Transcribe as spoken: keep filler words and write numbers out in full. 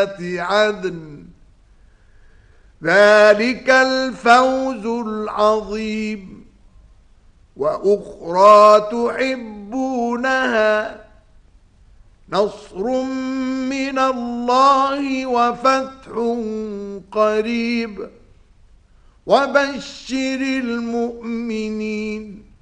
جنات عدن ذلك الفوز العظيم. وأخرى تحبونها نصر من الله وفتح قريب وبشر المؤمنين.